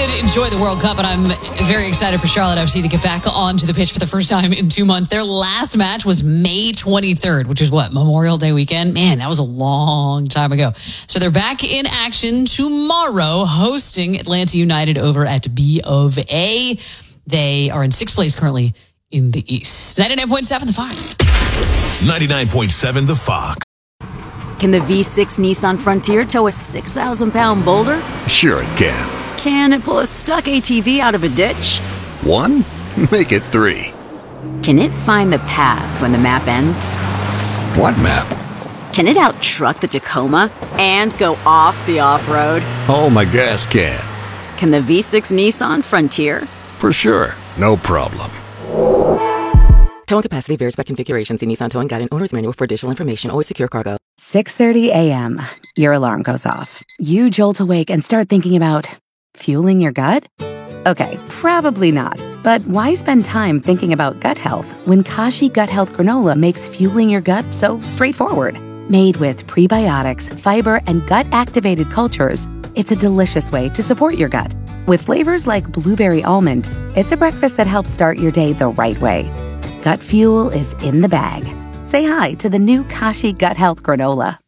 did enjoy the World Cup, and I'm very excited for Charlotte FC to get back onto the pitch for the first time in 2 months. Their last match was May 23rd, which is Memorial Day weekend? Man, that was a long time ago. So they're back in action tomorrow, hosting Atlanta United over at B of A. They are in 6th place currently in the East. 99.7 The Fox. 99.7 The Fox. Can the V6 Nissan Frontier tow a 6,000-pound boulder? Sure it can. Can it pull a stuck ATV out of a ditch? 1? Make it 3. Can it find the path when the map ends? What map? Can it out-truck the Tacoma and go off the off-road? Oh, my gas can. Can the V6 Nissan Frontier? For sure. No problem. Towing capacity varies by configuration. See Nissan Towing Guide and Owner's Manual for additional information. Always secure cargo. 6:30 a.m. Your alarm goes off. You jolt awake and start thinking about fueling your gut? Okay, probably not. But why spend time thinking about gut health when Kashi Gut Health Granola makes fueling your gut so straightforward? Made with prebiotics, fiber, and gut-activated cultures, it's a delicious way to support your gut. With flavors like blueberry almond, it's a breakfast that helps start your day the right way. Gut fuel is in the bag. Say hi to the new Kashi Gut Health Granola.